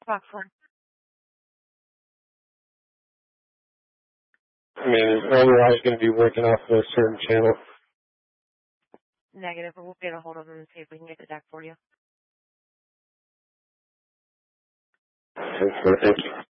Rockford. I mean, is otherwise going to be working off of a certain channel? Negative, but we'll get a hold of them and see if we can get the deck for you. Thank you.